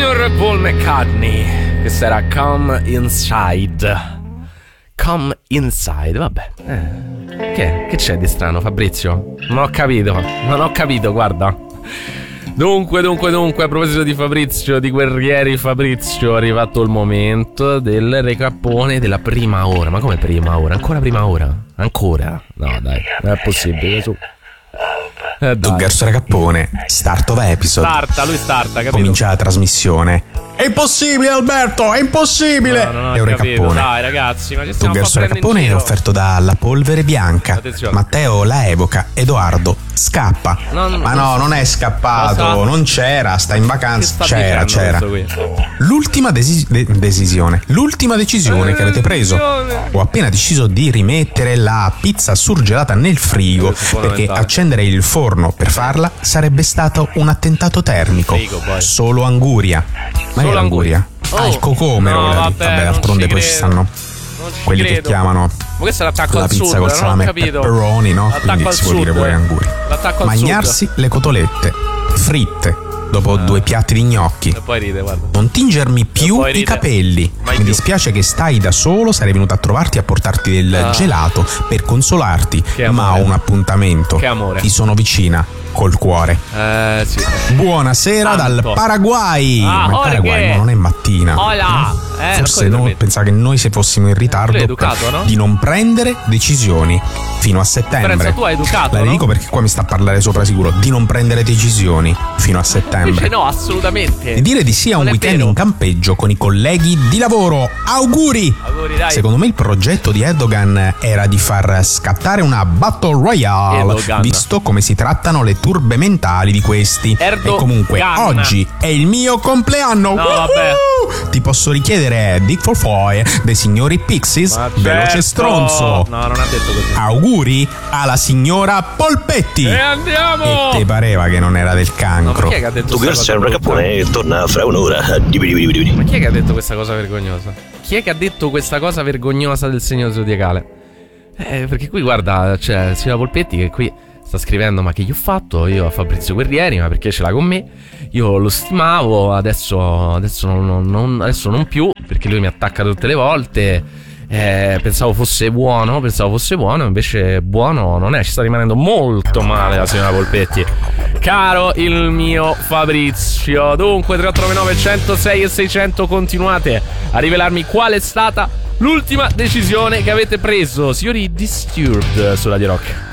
signor Paul McCartney. Questa era Come Inside. Come Inside, vabbè. Che c'è di strano, Fabrizio? Non ho capito, guarda. Dunque, a proposito di Fabrizio, di Guerrieri Fabrizio, è arrivato il momento del recapone della prima ora. Ma come prima ora? Ancora prima ora? Ancora? No, dai, non è possibile, su. Duggerso Recappone, start of episode. Lui starta, capito? Comincia la trasmissione. È impossibile, Alberto, è impossibile. No, è un Recappone. Dai, ragazzi, ma che stiamo Duggerso Recappone è offerto dalla Polvere Bianca. Attenzione. Matteo la evoca, Edoardo scappa. Ma no, non è scappato, non c'era, sta in vacanza. C'era. L'ultima decisione. L'ultima decisione che avete preso. Ho appena deciso di rimettere la pizza surgelata nel frigo, perché accendere il forno per farla sarebbe stato un attentato termico. Solo anguria. Ma è l'anguria? Il cocomero. No, vabbè, d'altronde poi ci stanno quelli che chiamano la pizza col salame e pepperoni, no? Quindi si può dire pure anguria. Mangiarsi le cotolette fritte dopo 2 piatti di gnocchi. E poi ride, guarda. Non tingermi più i capelli. Mi dispiace che stai da solo, sarei venuto a trovarti a portarti del gelato per consolarti, ma ho un appuntamento. Che amore. Ti sono vicina col cuore. Sì. Buonasera dal Paraguay. Ma il Paraguay non è mattina. Hola. Forse pensava che noi se fossimo in ritardo educato, no? di non prendere decisioni fino a settembre. Tu hai educato, La dico perché qua mi sta a parlare sopra sicuro. Di non prendere decisioni fino a settembre. Invece no, assolutamente. Di dire di sì a un weekend in campeggio con i colleghi di lavoro. Auguri, dai. Secondo me il progetto di Erdogan era di far scattare una battle royale, visto come si trattano le turbe mentali di questi. E comunque oggi è il mio compleanno. No, vabbè. Ti posso richiedere Dick for Foy dei signori Pixies? Veloce stronzo. No, non ha detto così. Auguri alla signora Polpetti. E andiamo. E te pareva che non era del cancro. Ma chi è che ha detto Duggerso Recappone torna fra un'ora. Ma chi è che ha detto questa cosa vergognosa? Chi è che ha detto questa cosa vergognosa del segno zodiacale? Perché qui guarda, c'è la signora Polpetti che qui sta scrivendo: ma che gli ho fatto io a Fabrizio Guerrieri? Ma perché ce l'ha con me? Io lo stimavo, adesso non più, perché lui mi attacca tutte le volte. Pensavo fosse buono, invece buono non è. Ci sta rimanendo molto male la signora Polpetti, caro il mio Fabrizio. Dunque 3899 106 e 600, continuate a rivelarmi qual è stata l'ultima decisione che avete preso, signori Disturbed su Radio Rock.